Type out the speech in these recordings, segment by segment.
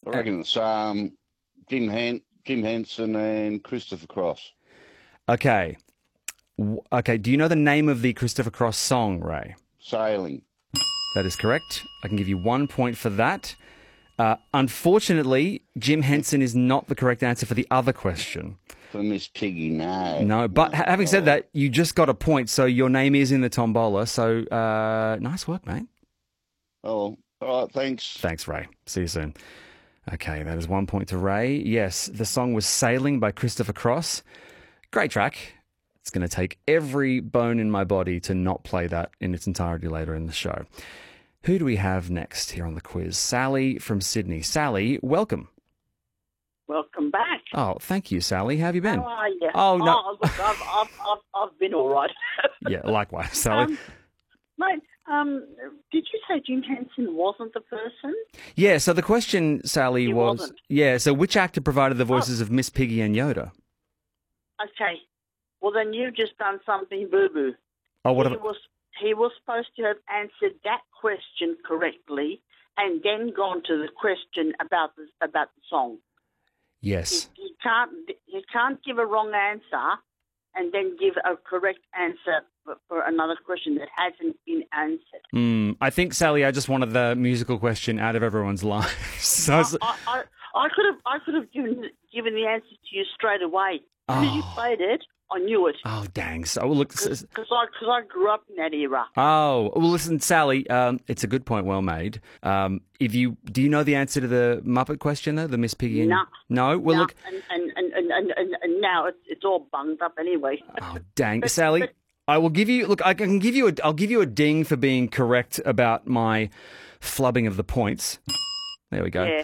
I reckon it's Jim Henson and Christopher Cross. Okay. Okay, do you know the name of the Christopher Cross song, Ray? Sailing. That is correct. I can give you 1 point for that. Unfortunately, Jim Henson is not the correct answer for the other question. For Miss Piggy, no. No, but having said that, you just got a point, so your name is in the tombola. So nice work, mate. Oh, all right, thanks. Thanks, Ray. See you soon. Okay, that is 1 point to Ray. Yes, the song was Sailing by Christopher Cross. Great track. It's going to take every bone in my body to not play that in its entirety later in the show. Who do we have next here on the quiz? Sally from Sydney. Sally, welcome. Welcome back. Oh, thank you, Sally. How have you been? How are you? Oh, no. Oh, look, I've been all right. Yeah, likewise, Sally. Mate, did you say Jim Henson wasn't the person? Yeah, so the question, Sally, He was... wasn't. Yeah, so which actor provided the voices of Miss Piggy and Yoda? Okay. Well, then you've just done something boo-boo. Oh, what he have... was supposed to have answered that question correctly and then gone to the question about the song. Yes. He can't give a wrong answer and then give a correct answer for another question that hasn't been answered. I think, Sally, I just wanted the musical question out of everyone's lives. So, I could have given the answer to you straight away. As soon as you played it, I knew it. oh, dang. So, look... Because I grew up in that era. Oh, well, listen, Sally, it's a good point, well made. Do you know the answer to the Muppet question, though, the Miss Piggy? No. No? Well, No, look... And now it's all bunged up anyway. Oh, dang. Sally, I'll give you a ding for being correct about my flubbing of the points. There we go. Yeah.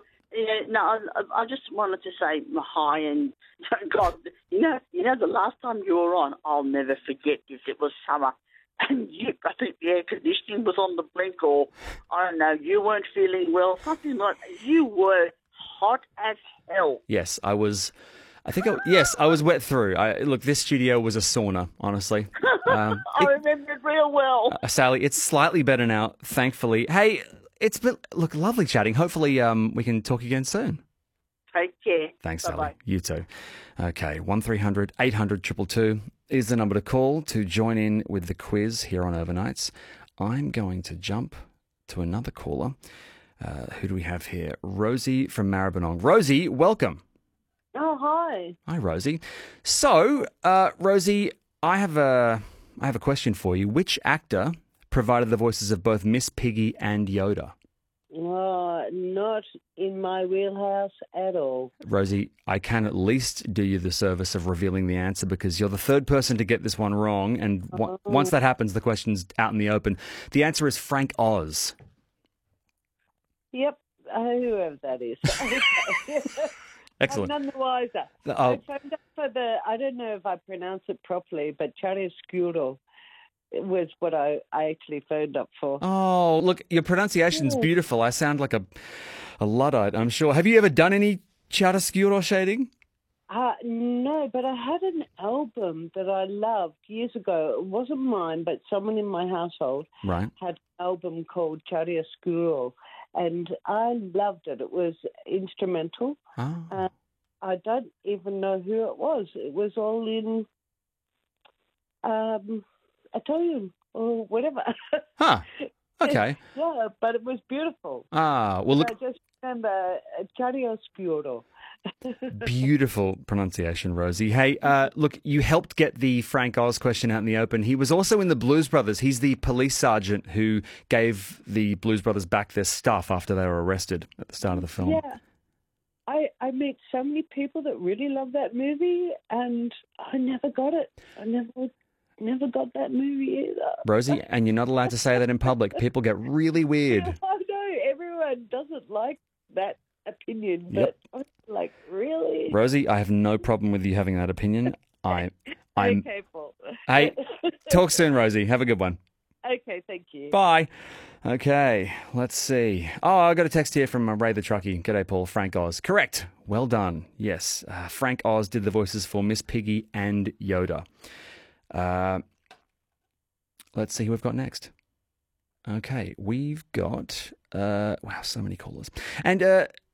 I just wanted to say hi and God, you know, the last time you were on, I'll never forget this. It was summer, and I think the air conditioning was on the brink, or I don't know, you weren't feeling well, something like that. You were hot as hell. Yes, I was. I was wet through. Look, this studio was a sauna, honestly. I remember it real well. Sally, it's slightly better now, thankfully. Hey, it's been, look, lovely chatting. Hopefully we can talk again soon. Take care. Thanks, Bye-bye. Sally. You too. Okay, 1300 800 222 is the number to call to join in with the quiz here on Overnights. I'm going to jump to another caller. Who do we have here? Rosie from Maribyrnong. Rosie, welcome. Oh, hi. Hi, Rosie. So, Rosie, I have a question for you. Which actor provided the voices of both Miss Piggy and Yoda? Not in my wheelhouse at all. Rosie, I can at least do you the service of revealing the answer because you're the third person to get this one wrong, and once that happens, the question's out in the open. The answer is Frank Oz. Yep, whoever that is. Excellent. I'm none the wiser. I phoned up for I don't know if I pronounce it properly, but chiaroscuro was what I actually phoned up for. Oh, look, your pronunciation's beautiful. I sound like a Luddite, I'm sure. Have you ever done any chiaroscuro shading? No, but I had an album that I loved years ago. It wasn't mine, but someone in my household Right. had an album called Chiaroscuro, and I loved it. It was instrumental. Oh. I don't even know who it was. It was all in Italian or whatever. Huh. Okay. Yeah, but it was beautiful. Well, look, I just remember Chiaroscuro. beautiful pronunciation, Rosie. Hey, look, you helped get the Frank Oz question out in the open. He was also in the Blues Brothers. He's the police sergeant who gave the Blues Brothers back their stuff after they were arrested at the start of the film. Yeah. I met so many people that really love that movie, and I never got it. I never got that movie either. Rosie, and you're not allowed to say that in public. People get really weird. I know everyone doesn't like that opinion, but Yep. I'm like, really? Rosie, I have no problem with you having that opinion. I'm Okay, Paul. Hey, talk soon, Rosie. Have a good one. Okay, thank you. Bye. Okay, let's see. Oh, I got a text here from Ray the Truckie. G'day, Paul. Frank Oz. Correct. Well done. Yes, Frank Oz did the voices for Miss Piggy and Yoda. Let's see who we've got next. Okay, we've got... wow, so many callers. And